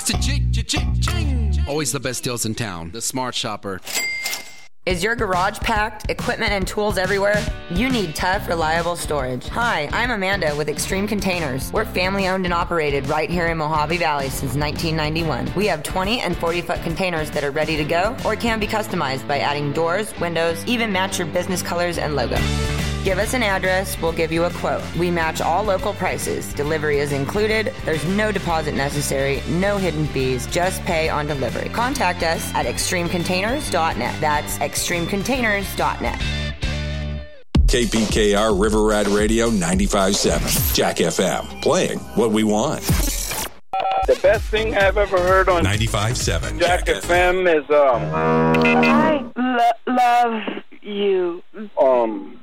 box of ching. Always the best deals in town. The Smart Shopper. Is your garage packed? Equipment and tools everywhere? You need tough, reliable storage. Hi, I'm Amanda with Extreme Containers. We're family owned and operated right here in Mojave Valley since 1991. We have 20 and 40-foot containers that are ready to go or can be customized by adding doors, windows, even match your business colors and logo. Give us an address, we'll give you a quote. We match all local prices. Delivery is included. There's no deposit necessary, no hidden fees, just pay on delivery. Contact us at extremecontainers.net. That's extremecontainers.net. KPKR River Rat Radio 95.7. Jack FM. Playing what we want. The best thing I've ever heard on 95.7 Jack FM is I love you.